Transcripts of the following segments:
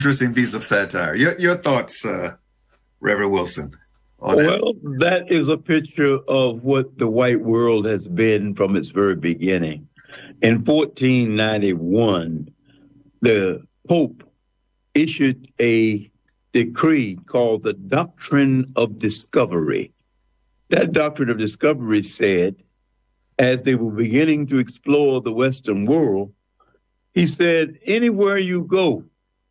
interesting piece of satire. Your thoughts, Reverend Wilson, on that? Well, that is a picture of what the white world has been from its very beginning. In 1491, the Pope issued a decree called the Doctrine of Discovery. That Doctrine of Discovery said, as they were beginning to explore the Western world, he said, anywhere you go,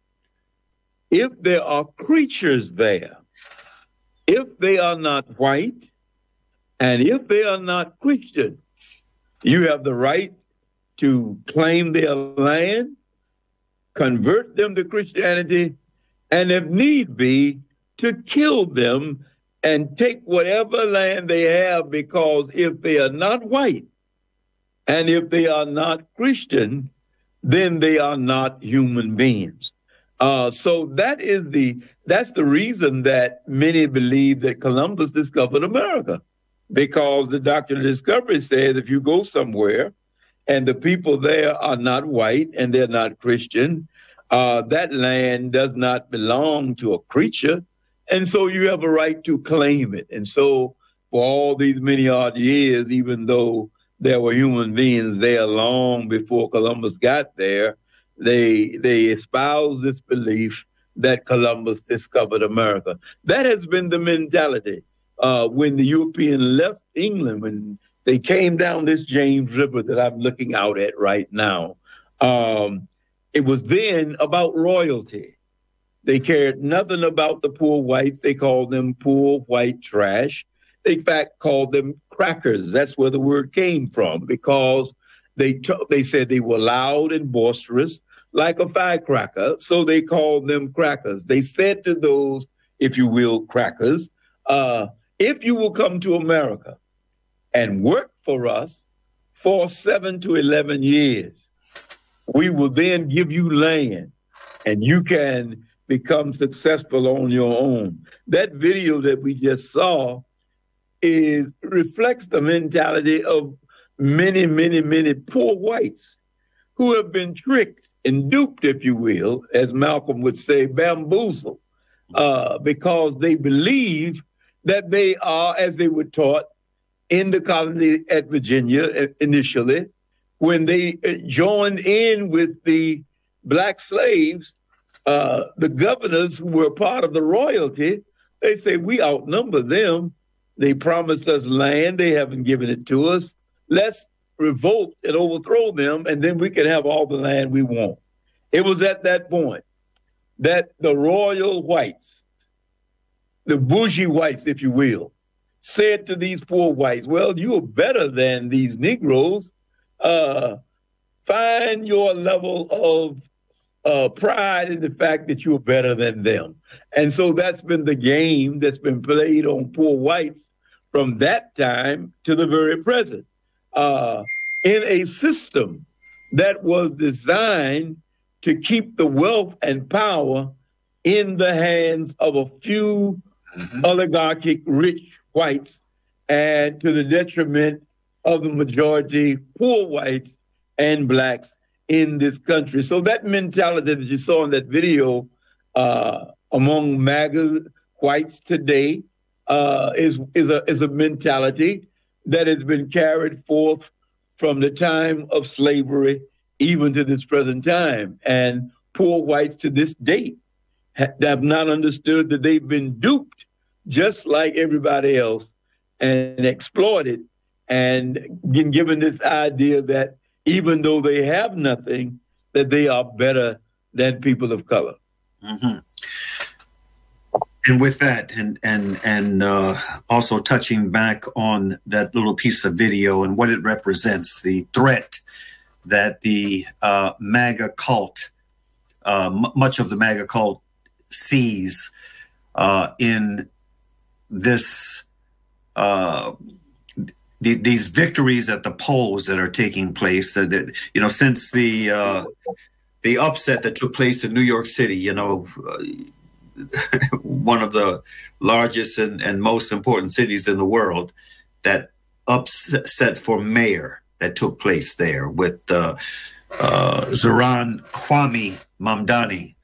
if there are creatures there, if they are not white, and if they are not Christian, you have the right to claim their land, convert them to Christianity, and if need be, to kill them and take whatever land they have, because if they are not white and if they are not Christian, then they are not human beings. So that's the reason that many believe that Columbus discovered America, because the Doctrine of Discovery says if you go somewhere and the people there are not white and they're not Christian, that land does not belong to a creature, and so you have a right to claim it. And so for all these many odd years, even though there were human beings there long before Columbus got there, they espouse this belief that Columbus discovered America. That has been the mentality. When the European left England, when they came down this James River that I'm looking out at right now, it was then about royalty. They cared nothing about the poor whites. They called them poor white trash. They, in fact, called them crackers. That's where the word came from, because they said they were loud and boisterous, like a firecracker, so they called them crackers. They said to those, if you will, crackers, if you will come to America and work for us for 7 to 11 years, we will then give you land and you can become successful on your own. That video that we just saw reflects the mentality of many, many, many poor whites who have been tricked and duped, if you will, as Malcolm would say, bamboozled, because they believe that they are, as they were taught in the colony at Virginia initially, when they joined in with the black slaves, the governors who were part of the royalty, they say, we outnumber them. They promised us land. They haven't given it to us. Let's revolt and overthrow them, and then we can have all the land we want. It was at that point that the royal whites, the bougie whites, if you will, said to these poor whites, well, you are better than these Negroes. Find your level of pride in the fact that you are better than them. And so that's been the game that's been played on poor whites from that time to the very present. In a system that was designed to keep the wealth and power in the hands of a few oligarchic rich whites, and to the detriment of the majority poor whites and blacks in this country. So that mentality that you saw in that video among MAGA whites today is a mentality that has been carried forth from the time of slavery even to this present time. And poor whites to this date have not understood that they've been duped just like everybody else and exploited and been given this idea that even though they have nothing, that they are better than people of color. Mm-hmm. And with that, and also touching back on that little piece of video and what it represents, the threat that the MAGA cult, much of the MAGA cult sees in this, these victories at the polls that are taking place. That, you know, since the upset that took place in New York City, you know. One of the largest and most important cities in the world, that upset for mayor that took place there with Zoran Kwame Mamdani